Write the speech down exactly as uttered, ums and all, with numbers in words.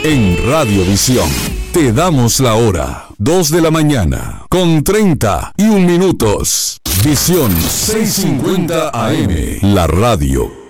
En Radiovisión te damos la hora. dos de la mañana, con treinta y un minutos. Visión seiscientos cincuenta A M. La radio